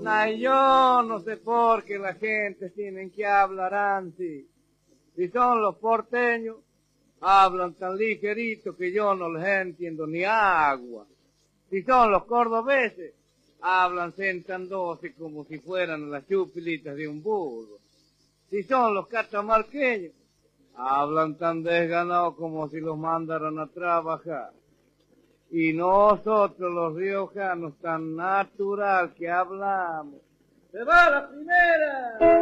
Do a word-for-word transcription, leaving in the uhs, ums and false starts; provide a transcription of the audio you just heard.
Nah, yo no sé por qué la gente tiene que hablar así. Si son los porteños, hablan tan ligerito que yo no les entiendo ni agua. Si son los cordobeses, hablan sentándose como si fueran las chupilitas de un burro. Si son los catamarqueños, hablan tan desganados como si los mandaran a trabajar. Y nosotros los riojanos tan natural que hablamos. ¡Se va la primera!